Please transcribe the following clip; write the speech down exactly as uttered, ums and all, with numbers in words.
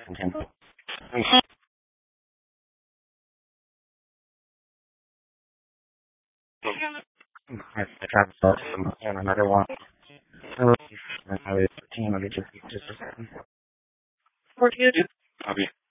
continue. I tried to and another one. So, I was team of just just a second. Forty-eight. Copy.